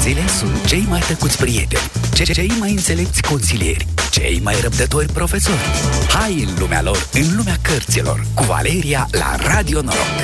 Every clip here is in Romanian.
Cărțile sunt cei mai tăcuți prieteni, cei mai înțelepți consilieri, cei mai răbdători profesori. Hai în lumea lor, în lumea cărților, cu Valeria la Radio Noroc.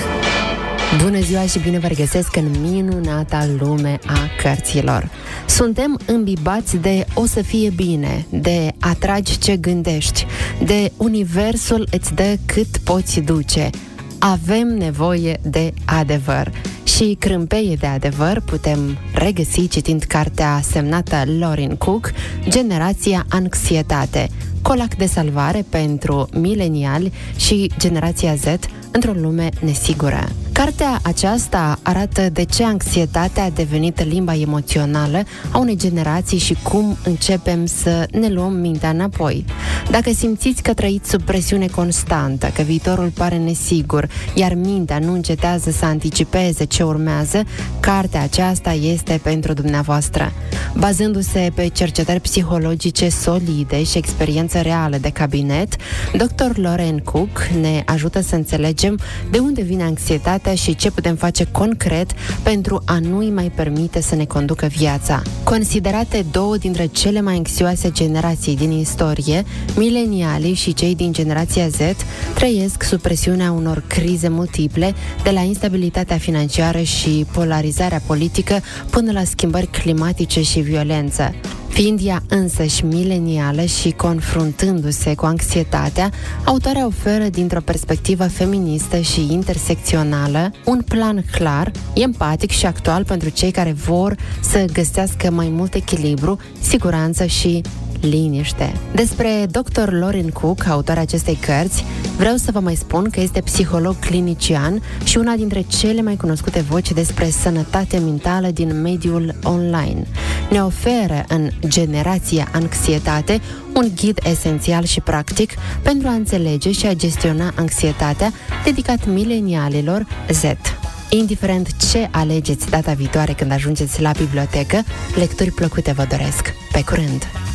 Bună ziua și bine vă regăsesc în minunata lume a cărților. Suntem îmbibați de o să fie bine, de atragi ce gândești, de universul îți dă cât poți duce. Avem nevoie de adevăr. Și crâmpeie de adevăr putem regăsi citind cartea semnată Lauren Cook, Generația Anxietate, colac de salvare pentru mileniali și generația Z într-o lume nesigură. Cartea aceasta arată de ce anxietatea a devenit limba emoțională a unei generații și cum începem să ne luăm mintea înapoi. Dacă simțiți că trăiți sub presiune constantă, că viitorul pare nesigur, iar mintea nu încetează să anticipeze ce urmează, cartea aceasta este pentru dumneavoastră. Bazându-se pe cercetări psihologice solide și experiență reală de cabinet, Dr. Lauren Cook ne ajută să înțelegem de unde vine anxietatea și ce putem face concret pentru a nu-i mai permite să ne conducă viața. Considerate două dintre cele mai anxioase generații din istorie, milenialii și cei din generația Z trăiesc sub presiunea unor crize multiple, de la instabilitatea financiară și polarizarea politică până la schimbări climatice și violență. Fiind ea însăși milenială și confruntându-se cu anxietatea, autoarea oferă dintr-o perspectivă feministă și intersecțională un plan clar, empatic și actual pentru cei care vor să găsească mai mult echilibru, siguranță și liniște. Despre Dr. Lauren Cook, autoarea acestei cărți, vreau să vă mai spun că este psiholog clinician și una dintre cele mai cunoscute voci despre sănătate mentală din mediul online. Ne oferă în Generația Anxietate un ghid esențial și practic pentru a înțelege și a gestiona anxietatea, dedicat milenialilor Z. Indiferent ce alegeți data viitoare când ajungeți la bibliotecă, lecturi plăcute vă doresc. Pe curând!